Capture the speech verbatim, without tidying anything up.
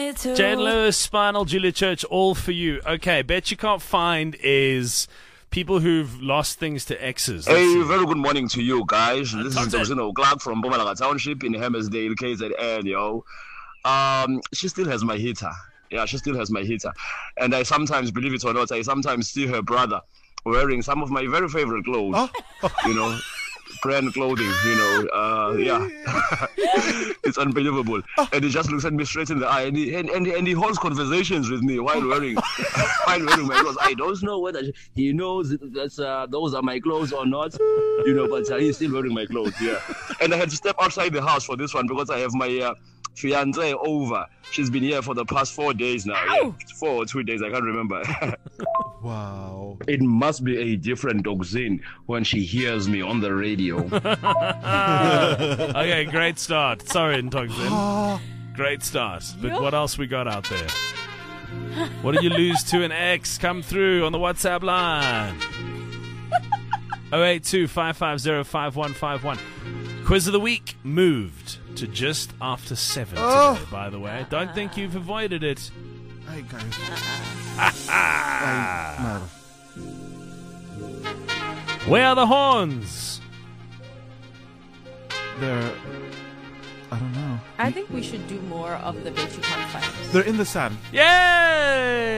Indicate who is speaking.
Speaker 1: me too.
Speaker 2: Jane Lewis, Spinal, Julia Church, all for you. Okay, bet you can't find is people who've lost things to exes. Let's
Speaker 3: Hey,
Speaker 2: see.
Speaker 3: very good morning to you guys. This is
Speaker 2: Thompson.
Speaker 3: Dosino Clark from Bomalaga Township in Hammersdale, K Z N, yo. Um, she still has my heater. Yeah, she still has my heater. And I sometimes, believe it or not, I sometimes see her brother wearing some of my very favorite clothes. You know, brand clothing, you know. Uh, yeah. It's unbelievable. And he just looks at me straight in the eye and he, and, and, and he holds conversations with me while wearing while wearing my clothes. I don't know whether he knows that uh, those are my clothes or not, you know, but uh, he's still wearing my clothes, yeah. And I had to step outside the house for this one because I have my uh, fiance over. She's been here for the past four days now. Yeah. Four or two days, I can't remember.
Speaker 4: Wow.
Speaker 3: It must be a different Doxin when she hears me on the radio.
Speaker 2: Okay, great start. Sorry, Ntongzin. Great start. But what else we got out there? What did you lose to an ex? Come through on the WhatsApp line. oh eight two, five five zero, five one five one. Quiz of the week moved to just after seven today,
Speaker 4: Oh.
Speaker 2: by the way. Don't think you've avoided it.
Speaker 4: Ay, guys. Ay, nada.
Speaker 2: Where are the horns?
Speaker 4: They're... I don't know.
Speaker 1: I think we should do more of the Bechi Conference.
Speaker 4: They're in the sand.
Speaker 2: Yay!